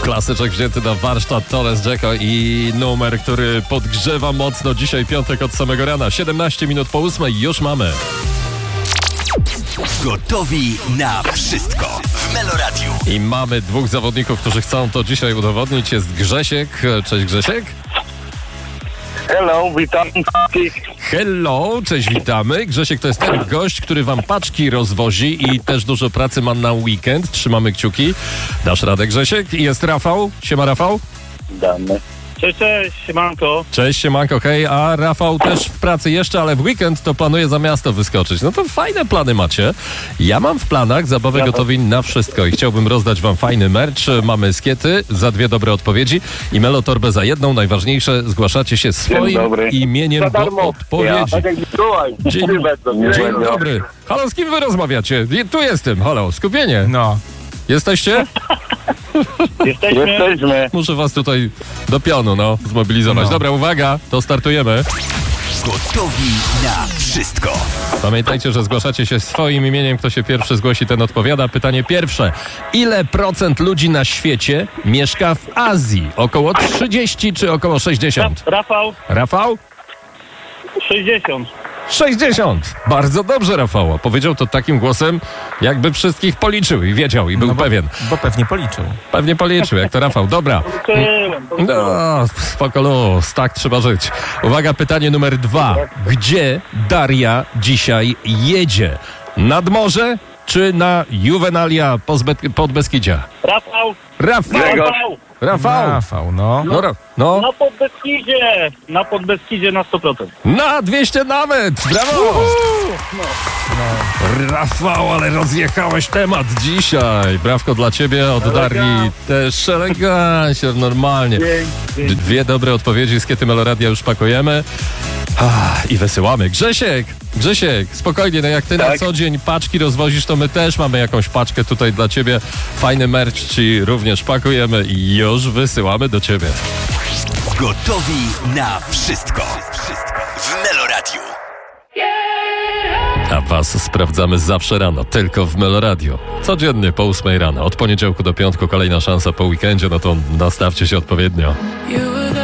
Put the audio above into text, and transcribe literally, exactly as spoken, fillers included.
Klasyczek wzięty na warsztat Torres Jacko i numer, który podgrzewa mocno dzisiaj piątek od samego rana. siedemnaście minut po ósmej już mamy. Gotowi na wszystko w Meloradiu. I mamy dwóch zawodników, którzy chcą to dzisiaj udowodnić. Jest Grzesiek. Cześć Grzesiek. Hello, witam. Hello, cześć, witamy. Grzesiek to jest ten gość, który wam paczki rozwozi i też dużo pracy ma na weekend. Trzymamy kciuki. Dasz radę, Grzesiek. I jest Rafał. Siema, Rafał. Damy. Cześć, cześć, siemanko. Cześć, siemanko, hej. A Rafał też w pracy jeszcze, ale w weekend to planuje za miasto wyskoczyć. No to fajne plany macie. Ja mam w planach zabawę Ja gotowi na wszystko i chciałbym rozdać wam fajny merch. Mamy skiety za dwie dobre odpowiedzi i melotorbę za jedną. Najważniejsze, zgłaszacie się swoim dobry. imieniem Za do darmo. odpowiedzi. Tak jak Mikołaj. Dzień, dzień dobry. Halo, z kim wy rozmawiacie? Tu jestem, halo, skupienie. No. Jesteście? Jesteśmy. Jesteśmy. Muszę was tutaj do pionu, no, zmobilizować. No. Dobra, uwaga, to startujemy. Gotowi na wszystko. Pamiętajcie, że zgłaszacie się swoim imieniem. Kto się pierwszy zgłosi, ten odpowiada. Pytanie pierwsze. Ile procent ludzi na świecie mieszka w Azji? Około trzydzieści czy około sześćdziesiąt? Rafał, Rafał? sześćdziesiąt. sześćdziesiąt. Bardzo dobrze, Rafał. Powiedział to takim głosem, jakby wszystkich policzył i wiedział i był No bo, pewien. Bo pewnie policzył. Pewnie policzył, jak to Rafał. Dobra. Tyłem, to No, spoko luz, tak trzeba żyć. Uwaga, pytanie numer dwa. Gdzie Daria dzisiaj jedzie? Nad morze czy na Juvenalia Pozbe- pod Beskidzia? Rafał, Rafał! Rafał. Rafał! Rafał, no. No, ra- no, Na Podbeskidzie. Na Podbeskidzie na sto procent. na dwieście nawet! Brawo! Rafał, ale rozjechałeś temat dzisiaj. Brawko dla ciebie od Darii. Też elegancie, normalnie. Dzięki. Dwie dobre odpowiedzi z Kiety Meloradia już pakujemy. Ah, i wysyłamy. Grzesiek, Grzesiek, spokojnie, no jak ty na Tak. co dzień paczki rozwozisz, to my też mamy jakąś paczkę tutaj dla ciebie. Fajny merch ci również pakujemy i już wysyłamy do ciebie. Gotowi na wszystko w Meloradiu. A was sprawdzamy zawsze rano, tylko w Meloradiu. Codziennie po ósmej rano. Od poniedziałku do piątku kolejna szansa po weekendzie, no to nastawcie się odpowiednio.